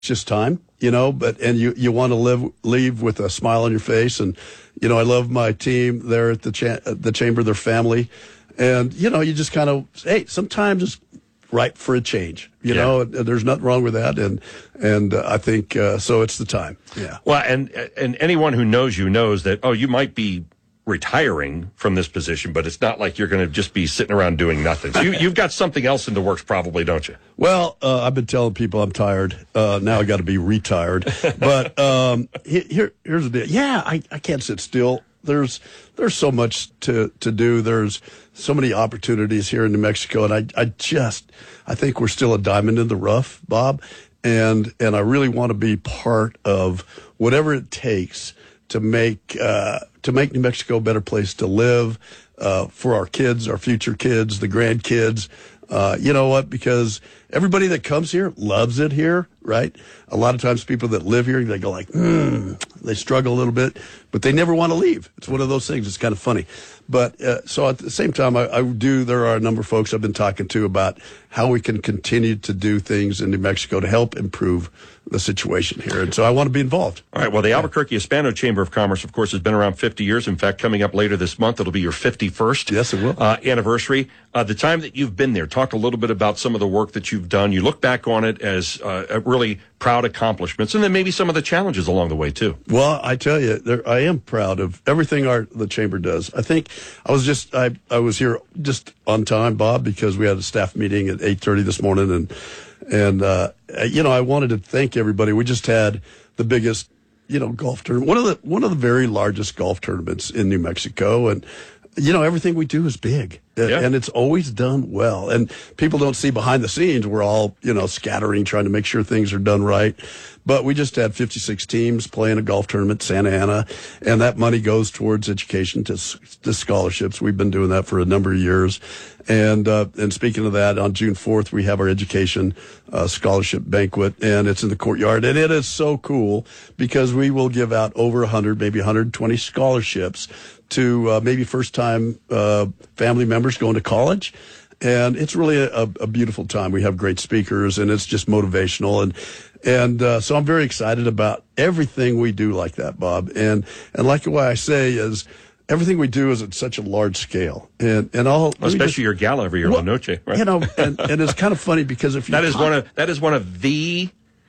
just time, and you want to leave with a smile on your face. And, I love my team there at the Chamber, their family. And, you just kind of, hey, sometimes it's right for a change, know, there's nothing wrong with that. And I think, so it's the time. Yeah. Well, and anyone who knows you knows that, you might be retiring from this position, but it's not like you're going to just be sitting around doing nothing. So you've got something else in the works probably, don't you? Well, I've been telling people I'm tired. Now I got to be retired. But here's the deal. Yeah, I can't sit still. There's so much to do. There's so many opportunities here in New Mexico, and I think we're still a diamond in the rough, Bob, and I really want to be part of whatever it takes to make New Mexico a better place to live for our kids, our future kids, the grandkids. You know what? Because everybody that comes here loves it here, right? A lot of times people that live here, they go like, they struggle a little bit, but they never want to leave. It's one of those things. It's kind of funny. But so at the same time, there are a number of folks I've been talking to about how we can continue to do things in New Mexico to help improve the situation here. And so I want to be involved. All right. Well, the Albuquerque Hispano Chamber of Commerce, of course, has been around 50 years. In fact, coming up later this month, it'll be your 51st yes, it will. Anniversary. The time that you've been there, talk a little bit about some of the work that you've done. You look back on it as really proud accomplishments, and then maybe some of the challenges along the way, too. Well, I tell you, I am proud of everything the Chamber does. I think I was here just on time, Bob, because we had a staff meeting at 8:30 this morning, and I wanted to thank everybody. We just had the biggest, golf tournament, one of the very largest golf tournaments in New Mexico, and everything we do is big, and it's always done well. And people don't see behind the scenes. We're all, scattering, trying to make sure things are done right. But we just had 56 teams playing a golf tournament, Santa Ana, and that money goes towards education to scholarships. We've been doing that for a number of years. And speaking of that, on June 4th, we have our education scholarship banquet, and it's in the courtyard. And it is so cool because we will give out over 100, maybe 120 scholarships to maybe first-time family members going to college. And it's really a beautiful time. We have great speakers, and it's just motivational. And so I'm very excited about everything we do like that, Bob. And like what I say is everything we do is at such a large scale. And especially your gala every year, La Noche, right? And it's kind of funny because if you that is one of the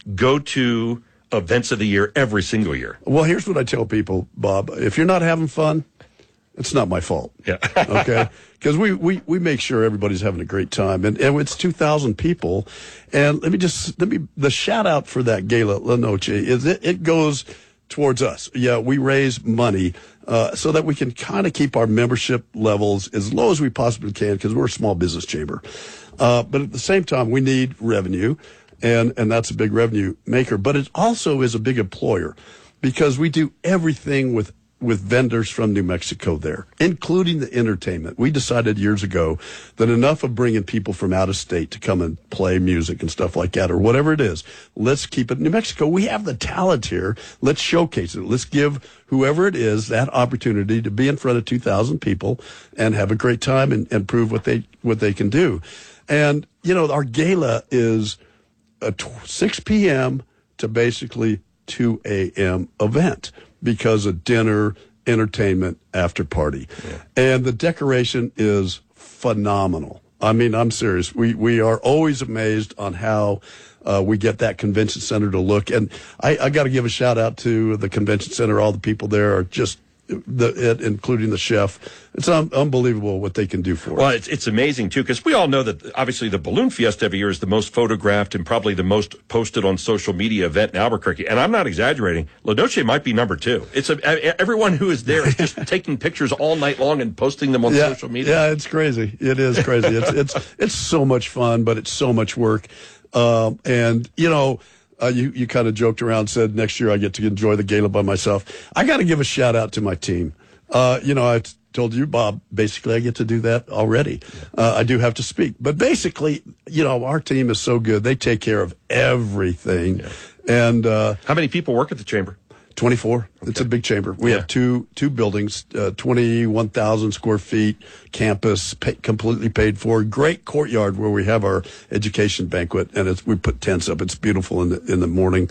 go-to events of the year every single year. Well, here's what I tell people, Bob. If you're not having fun, it's not my fault. Yeah. Okay. Because we make sure everybody's having a great time, and it's 2,000 people. And the shout out for that gala La Noche is it goes towards us. Yeah, we raise money so that we can kind of keep our membership levels as low as we possibly can because we're a small business chamber. But at the same time, we need revenue, and that's a big revenue maker. But it also is a big employer because we do everything with vendors from New Mexico there, including the entertainment. We decided years ago that enough of bringing people from out of state to come and play music and stuff like that, or whatever it is, let's keep it in New Mexico. We have the talent here. Let's showcase it. Let's give whoever it is that opportunity to be in front of 2,000 people and have a great time and prove what they can do. And, our gala is a 6 p.m. to basically 2 a.m. event, because of dinner, entertainment, after party. Yeah. And the decoration is phenomenal. I mean, I'm serious. We are always amazed on how we get that convention center to look. And I got to give a shout out to the convention center. All the people there are just, including the chef. It's unbelievable what they can do for us. Well, it's amazing, too, because we all know that, obviously, the Balloon Fiesta every year is the most photographed and probably the most posted on social media event in Albuquerque. And I'm not exaggerating. La Noche might be number 2. Everyone who is there is just taking pictures all night long and posting them on social media. Yeah, it's crazy. It is crazy. It's so much fun, but it's so much work. You kind of joked around, said next year I get to enjoy the gala by myself. I got to give a shout out to my team. I told you, Bob, basically I get to do that already. I do have to speak. But basically, our team is so good. They take care of everything. Yeah. And how many people work at the chamber? 24. Okay. It's a big chamber. We have two buildings, 21,000 square feet, campus, completely paid for. Great courtyard where we have our education banquet, and we put tents up. It's beautiful in the morning.